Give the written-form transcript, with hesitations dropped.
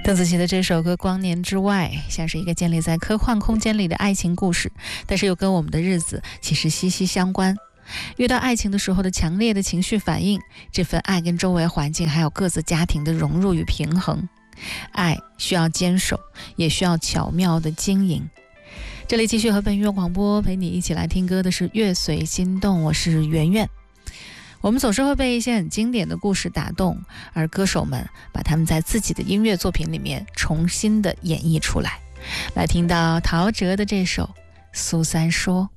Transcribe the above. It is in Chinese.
邓紫棋的这首歌《光年之外》像是一个建立在科幻空间里的爱情故事，但是又跟我们的日子其实息息相关。遇到爱情的时候的强烈的情绪反应，这份爱跟周围环境还有各自家庭的融入与平衡，爱需要坚守，也需要巧妙的经营。这里继续和本音乐广播陪你一起来听歌的是乐随心动，我是圆圆。我们总是会被一些很经典的故事打动，而歌手们把他们在自己的音乐作品里面重新的演绎出来。来听到陶喆的这首《苏三说》。